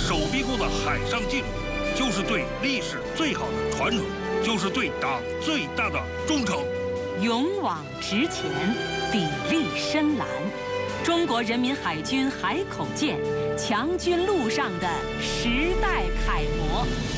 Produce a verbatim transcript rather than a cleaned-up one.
手逼宫的海上记录，就是对历史最好的传承，就是对党最大的忠诚。 勇往直前，砥砺深蓝，中国人民海军海口舰，强军路上的时代楷模。